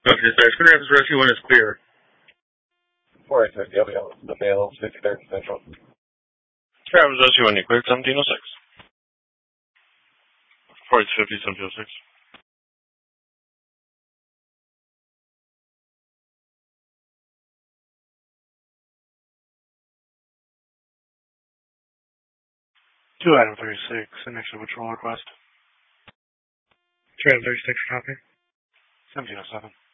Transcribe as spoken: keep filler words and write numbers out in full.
Okay, sorry. Schooner Rapids Rescue one is clear. four eight six, yep, yep. The male, fifty-third Central. Travis Rescue one, you cleared seventeen oh six. four eight fifty, seventeen oh six. Two item thirty-six, initial patrol request. Travis thirty-six, copy. seventeen oh seven.